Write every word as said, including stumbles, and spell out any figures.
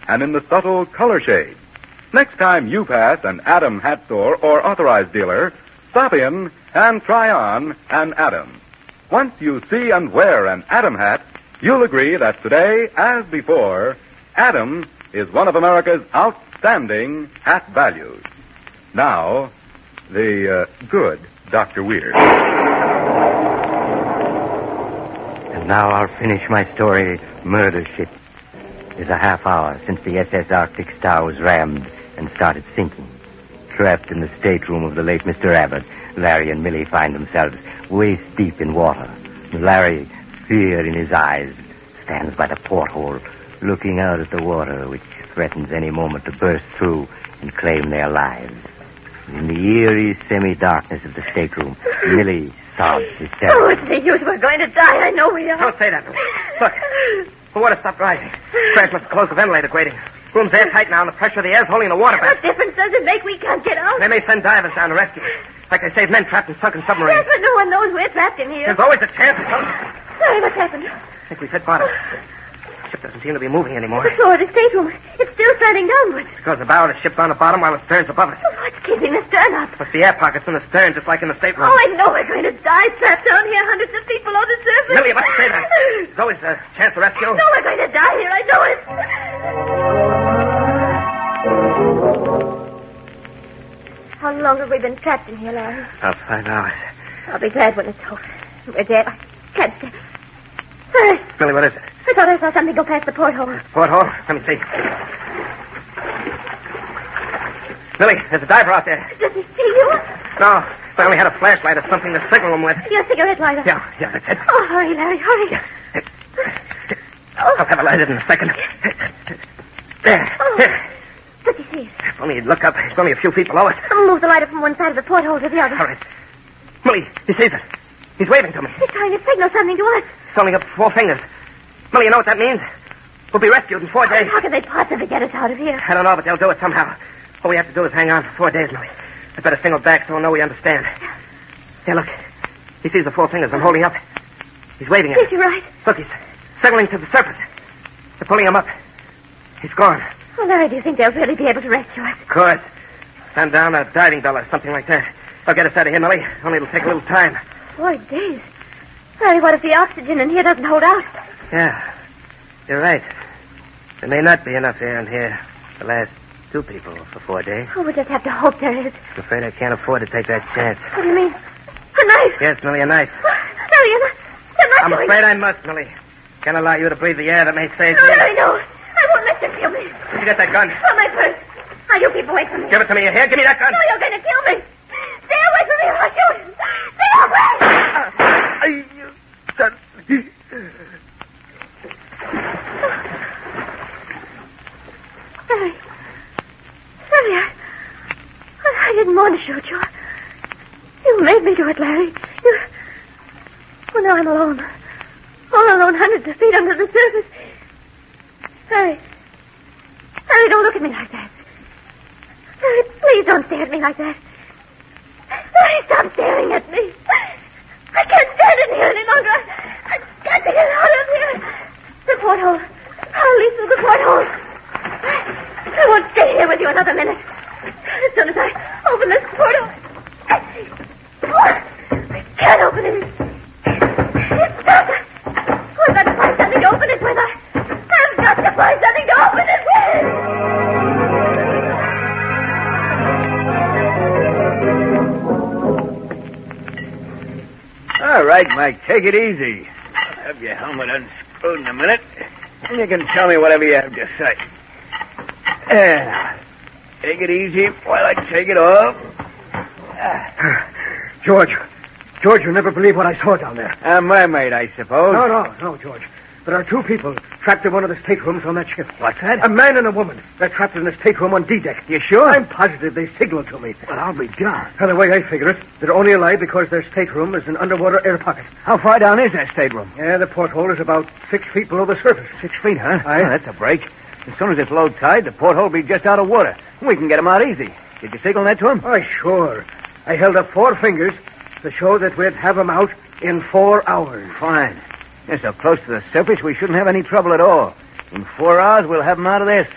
and in the subtle color shades. Next time you pass an Adam hat store or authorized dealer, stop in and try on an Adam. Once you see and wear an Adam hat, you'll agree that today, as before, Adam is one of America's outstanding hat values. Now, the uh, good Doctor Weir. And now I'll finish my story, Murder Ship. It is a half hour since the S S Arctic Star was rammed and started sinking. Trapped in the stateroom of the late Mister Abbott, Larry and Millie find themselves waist deep in water. Larry, fear in his eyes, stands by the porthole, looking out at the water, which threatens any moment to burst through and claim their lives. In the eerie semi-darkness of the stateroom, Millie sobs hysterically. Oh, what's the use? We're going to die. I know we are. Don't say that. Look, the water stopped rising. Crash must have closed the ventilator grating. Room's airtight now, and the pressure of the air's holding the water back. What difference does it make? We can't get out. They may send divers down to rescue us. Like they saved men trapped in sunken submarines. Yes, but no one knows we're trapped in here. There's always a chance of something. Sorry, what's happened? I think we've hit bottom. The ship doesn't seem to be moving anymore. The floor of the stateroom. It's still slanting downwards. Because the bow of the ship's on the bottom while the stern's above us. Oh, what's keeping the stern up? Must be air pockets in the stern, just like in the stateroom. Oh, I know we're going to die trapped down here, hundreds of feet below the surface. Millie, you must say that. There's always a chance of rescue. No, we're going to die here. I know it. How long have we been trapped in here, Larry? About five hours. I'll be glad when it's over. We're dead. I can't stay. Larry, Millie, what is it? I thought I saw something go past the porthole. Porthole? Let me see. Millie, there's a diver out there. Does he see you? No, I only had a flashlight or something to signal him with. Your cigarette lighter. Yeah, yeah, that's it. Oh, hurry, Larry, hurry. Yeah. I'll have it lighted in a second. There. Oh. Here. Does he see us? If only he'd look up. He's only a few feet below us. I'll move the lighter from one side of the porthole to the other. All right. Millie, he sees it. He's waving to me. He's trying to signal something to us. He's holding up four fingers. Millie, you know what that means? We'll be rescued in four days. How can they possibly get us out of here? I don't know, but they'll do it somehow. All we have to do is hang on for four days, Millie. I'd better signal back so we'll know we understand. Here, look. He sees the four fingers I'm holding up. He's waving at us. Is he right? Look, he's signaling to the surface. They're pulling him up. He's gone. Oh, Larry, do you think they'll really be able to rescue us? Of course. Send down a diving bell or something like that. They'll get us out of here, Millie. Only it'll take a little time. Four days. Larry, what if the oxygen in here doesn't hold out? Yeah. You're right. There may not be enough air in here to last two people for four days. Oh, we'll just have to hope there is. I'm afraid I can't afford to take that chance. What do you mean? A knife? Yes, Millie, a knife. Larry, you're not, you're not I'm going afraid I must, Millie. Can't allow you to breathe the air that may save No, me. Larry, no. I won't let you kill me. You get that gun. Oh, my purse. Now, you keep away from me. Give it to me. You hear? Give me that gun. No, you're going to kill me. Stay away from me or I'll shoot. Stay away. I... That... Larry. Larry, I... I didn't want to shoot you. You made me do it, Larry. You... Oh, no, I'm alone. All alone, hundreds of feet under the surface. Larry. Larry, don't look at me like that. Larry, please don't stare at me like that. Larry, stop staring at me. I can't stand it here any longer. I, I've got to get out of here. The porthole. I'll leave through the porthole. I won't stay here with you another minute. As soon as I open this portal... I can't open it. It's stuck. I've got to find something to open it with. I, I've got to find something to open it with. All right, Mike, take it easy. I'll have your helmet unscrewed in a minute, and you can tell me whatever you have to say. Yeah. Take it easy while I take it off. George. George, you'll never believe what I saw down there. A mermaid, I suppose. No, no, no, George. There are two people trapped in one of the staterooms on that ship. What's that? A man and a woman. They're trapped in a stateroom on D-deck. You sure? I'm positive they signaled to me. Well, I'll be darned. And the way I figure it, they're only alive because their stateroom is an underwater air pocket. How far down is that stateroom? Yeah, the porthole is about six feet below the surface. Six feet, huh? Aye. Oh, that's a break. As soon as it's low tide, the porthole will be just out of water. We can get him out easy. Did you signal that to him? Oh, sure. I held up four fingers to show that we'd have him out in four hours. Fine. They're so close to the surface, we shouldn't have any trouble at all. In four hours, we'll have him out of there